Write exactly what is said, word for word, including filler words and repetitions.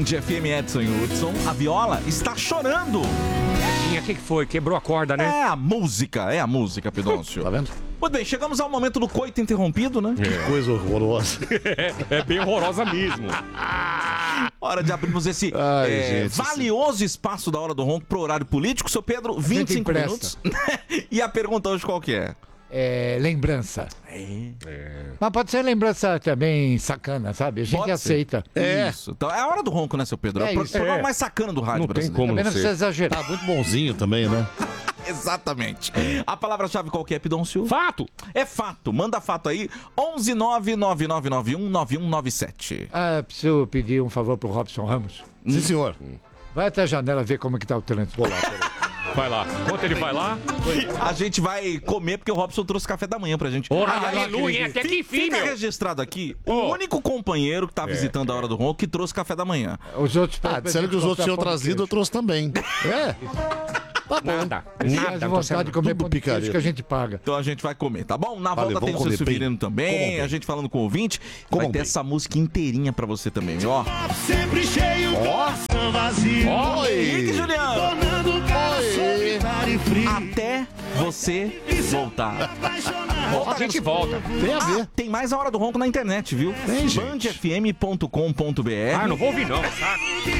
Band F M, Edson e Hudson. A Viola está chorando. O que, que foi? Quebrou a corda, né? É a música, é a música, Pidoncio. Tá vendo? Muito bem, chegamos ao momento do coito interrompido, né? Que coisa horrorosa. é, é bem horrorosa mesmo. Hora de abrirmos esse Ai, é, gente, valioso espaço da Hora do Ronco pro horário político. Seu Pedro, vinte e cinco minutos. E a pergunta hoje qual que é? É, lembrança. É. Mas pode ser lembrança também sacana, sabe? A gente Pode aceita. É. Isso. Então, é a Hora do Ronco, né, seu Pedro? É, É o pro- isso. programa É. mais sacana do rádio Não tem brasileiro. como Também não não precisa ser. exagerar. Tá muito bonzinho também, né? Exatamente. A palavra-chave qual que é, Pidoncio? Fato! É fato. Manda fato aí. onze nove nove nove nove um nove um nove sete. Ah, preciso pedir um favor pro Robson Ramos. Sim, senhor. Vai até a janela ver como é que tá o trânsito. Vai lá. Enquanto ele vai lá... A gente vai comer porque o Robson trouxe café da manhã pra gente. Ora, Ah, aleluia, hein? Até que enfim, Fica meu. registrado aqui o Oh. único companheiro que tá visitando a Hora do Ronco que trouxe café da manhã. Os outros... Ah, disseram que os outros tinham trazido, eu trouxe também. É? Tá bom. Nada. Faz Nada. Tô vontade sendo... de comer tudo pão de queijo picareta. que a gente paga. Então a gente vai comer, tá bom? Na Valeu, volta tem o vamos seu comer bem. Severino também, Comam bem. a gente falando com o ouvinte. Comam Vai ter bem. essa música inteirinha pra você também, ó. Sempre cheio, coração vazio. Henrique Oi! Juliano, Tornando o cara Oi. solitário e frio. até você voltar. Apaixonado. A gente volta. Tem a ver. Ah, tem mais a Hora do Ronco na internet, viu? Tem, gente. band f m ponto com ponto b r. Ah, não vou ouvir não, saca?